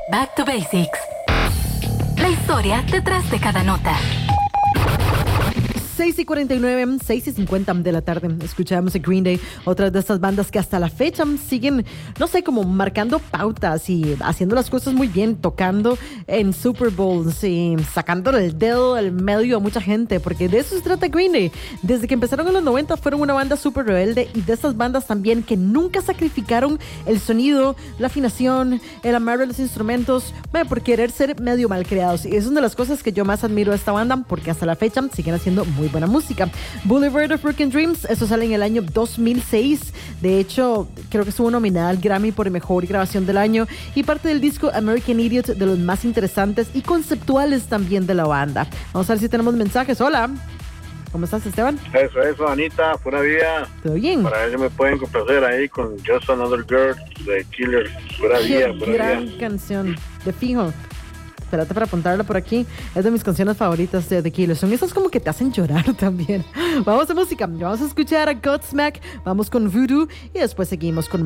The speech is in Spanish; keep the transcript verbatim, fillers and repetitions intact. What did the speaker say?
Back to Basics. La historia detrás de cada nota. seis y cuarenta y nueve, seis y cincuenta de la tarde. Escuchamos a Green Day, otra de estas bandas que hasta la fecha siguen, no sé, como marcando pautas y haciendo las cosas muy bien, tocando en Super Bowls y sacándole el dedo al medio a mucha gente, porque de eso se trata Green Day. Desde que empezaron en los noventa fueron una banda súper rebelde y de estas bandas también que nunca sacrificaron el sonido, la afinación, el amar de los instrumentos, bueno, por querer ser medio malcriados. Y es una de las cosas que yo más admiro de esta banda, porque hasta la fecha siguen haciendo muy buena música. Boulevard of Broken Dreams, eso sale en el año dos mil seis. De hecho, creo que estuvo nominada al Grammy por mejor grabación del año y parte del disco American Idiot, de los más interesantes y conceptuales también de la banda. Vamos a ver si tenemos mensajes. Hola, ¿cómo estás, Esteban? Eso, eso, Anita, pura vida. ¿Todo bien? Para ello me pueden complacer ahí con Just Another Girl de Killer. Pura vida, Qué pura gran vida. canción, de fijo. Espérate para apuntarla por aquí. Es de mis canciones favoritas de The Killers. Son esas como que te hacen llorar también. Vamos a música. Vamos a escuchar a Godsmack. Vamos con Voodoo. Y después seguimos con